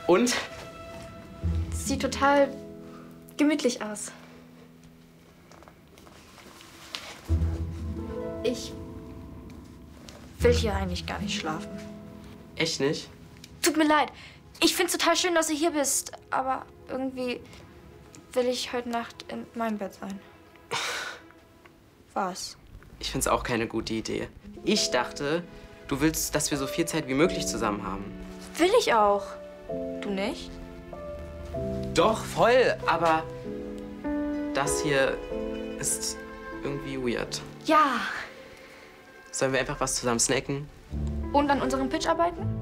Und? Sieht total gemütlich aus. Ich will hier eigentlich gar nicht schlafen. Echt nicht? Tut mir leid. Ich find's total schön, dass du hier bist. Aber irgendwie will ich heute Nacht in meinem Bett sein. Was? Ich find's auch keine gute Idee. Ich dachte, du willst, dass wir so viel Zeit wie möglich zusammen haben. Will ich auch. Du nicht? Doch, voll. Aber das hier ist irgendwie weird. Ja. Sollen wir einfach was zusammen snacken? Und an unserem Pitch arbeiten?